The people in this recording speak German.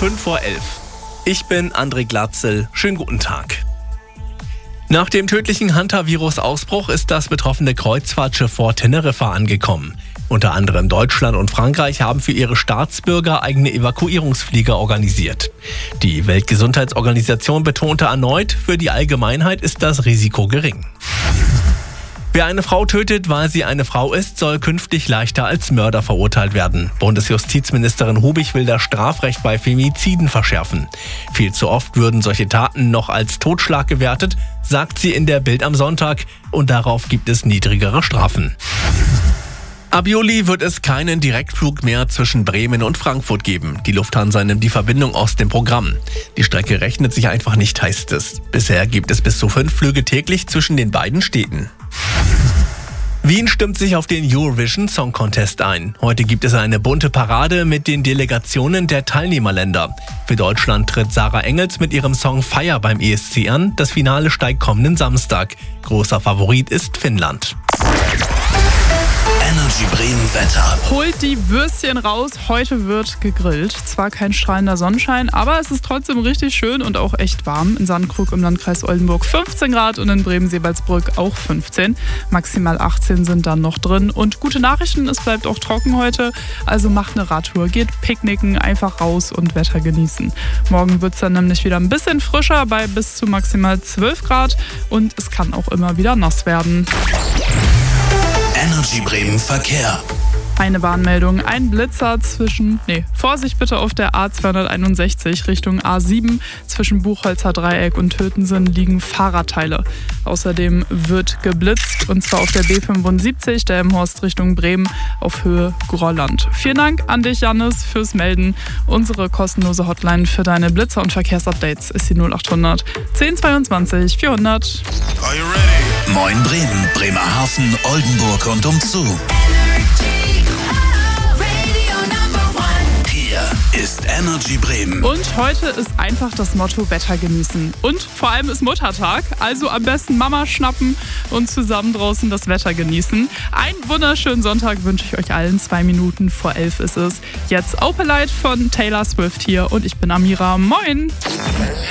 11:05. Ich bin André Glatzel. Schönen guten Tag. Nach dem tödlichen Hantavirus-Ausbruch ist das betroffene Kreuzfahrtschiff vor Teneriffa angekommen. Unter anderem Deutschland und Frankreich haben für ihre Staatsbürger eigene Evakuierungsflieger organisiert. Die Weltgesundheitsorganisation betonte erneut, für die Allgemeinheit ist das Risiko gering. Wer eine Frau tötet, weil sie eine Frau ist, soll künftig leichter als Mörder verurteilt werden. Bundesjustizministerin Hubig will das Strafrecht bei Femiziden verschärfen. Viel zu oft würden solche Taten noch als Totschlag gewertet, sagt sie in der Bild am Sonntag, und darauf gibt es niedrigere Strafen. Ab Juli wird es keinen Direktflug mehr zwischen Bremen und Frankfurt geben. Die Lufthansa nimmt die Verbindung aus dem Programm. Die Strecke rechnet sich einfach nicht, heißt es. Bisher gibt es bis zu 5 Flüge täglich zwischen den beiden Städten. Wien stimmt sich auf den Eurovision Song Contest ein. Heute gibt es eine bunte Parade mit den Delegationen der Teilnehmerländer. Für Deutschland tritt Sarah Engels mit ihrem Song Fire beim ESC an. Das Finale steigt kommenden Samstag. Großer Favorit ist Finnland. Energy Bremen Wetter. Holt die Würstchen raus, heute wird gegrillt. Zwar kein strahlender Sonnenschein, aber es ist trotzdem richtig schön und auch echt warm. In Sandkrug im Landkreis Oldenburg 15 Grad und in Bremen-Seebaldsbrück auch 15. Maximal 18 sind dann noch drin. Und gute Nachrichten, es bleibt auch trocken heute. Also macht eine Radtour, geht picknicken, einfach raus und Wetter genießen. Morgen wird es dann nämlich wieder ein bisschen frischer bei bis zu maximal 12 Grad und es kann auch immer wieder nass werden. Energy Bremen Verkehr. Eine Warnmeldung, ein Blitzer Vorsicht bitte auf der A261 Richtung A7. Zwischen Buchholzer Dreieck und Tötensen liegen Fahrradteile. Außerdem wird geblitzt, und zwar auf der B75 Delmenhorst Richtung Bremen auf Höhe Grolland. Vielen Dank an dich, Jannis, fürs Melden. Unsere kostenlose Hotline für deine Blitzer- und Verkehrsupdates ist die 0800 1022 400. Are you ready? Moin Bremen, Bremerhaven, Oldenburg und umzu. Ist Energy Bremen. Und heute ist einfach das Motto Wetter genießen. Und vor allem ist Muttertag, also am besten Mama schnappen und zusammen draußen das Wetter genießen. Einen wunderschönen Sonntag wünsche ich euch allen. 2 Minuten vor 11 ist es. Jetzt Opelite von Taylor Swift hier und ich bin Amira. Moin!